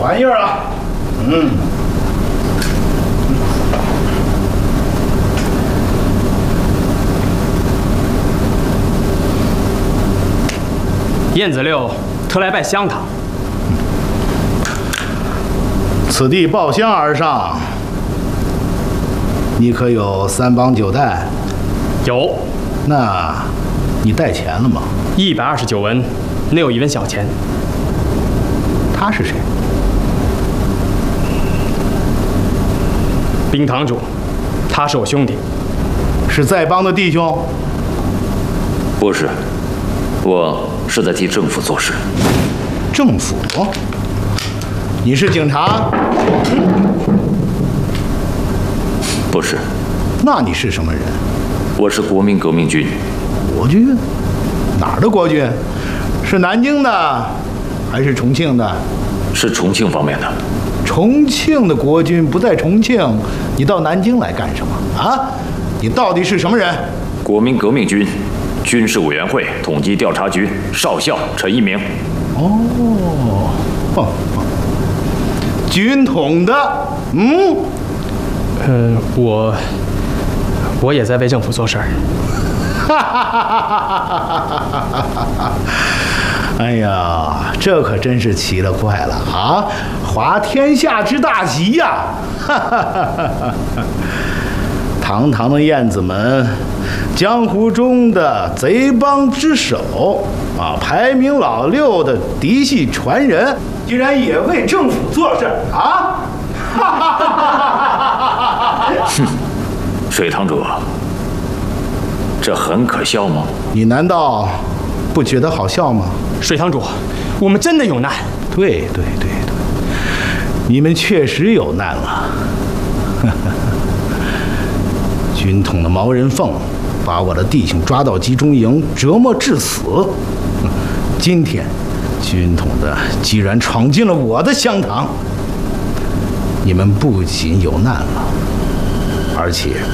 玩意儿啊？ 燕子六特来拜香堂。 此地抱香而上，你可有3帮9带？ 有。 那，你带钱了吗 129文，内有1文小钱。 他是谁？ 冰堂主，他是我兄弟。 是在帮的弟兄？ 不是，我是在替政府做事。 政府？你是警察？ 不是。 那你是什么人？ 我是国民革命军。 国军？哪儿的国军？是南京的，还是重庆的？ 是重庆方面的。 重庆的国军不在重庆，你到南京来干什么啊？你到底是什么人？ 国民革命军军事委员会统计调查局少校陈一鸣。 军统的， 我也在为政府做事儿。 哎呀，这可真是奇了怪了啊！滑天下之大稽呀！堂堂的燕子门，江湖中的贼帮之首啊，排名老6的嫡系传人，居然也为政府做事啊！ 哼，水堂主，这很可笑吗？ 你难道不觉得好笑吗？ 水堂主，我们真的有难。 对，你们确实有难了。军统的毛人凤把我的弟兄抓到集中营，折磨致死。今天，军统的居然闯进了我的香堂。你们不仅有难了，而且